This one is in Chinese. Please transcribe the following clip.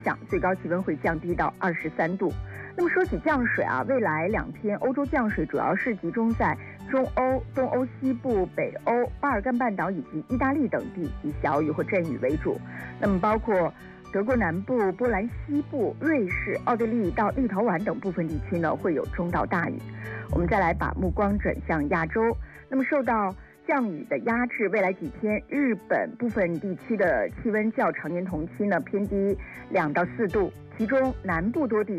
最高气温会降低到23度。那么说起降水啊，未来2天欧洲降水主要是集中在中欧、东欧西部、北欧、巴尔干半岛以及意大利等地，以小雨或阵雨为主。那么包括德国南部、波兰西部、瑞士、奥地利到立陶宛等部分地区呢，会有中到大雨。我们再来把目光转向亚洲，那么受到降雨的压制，未来几天日本部分地区的气温较常年同期呢偏低2到4度，其中南部多地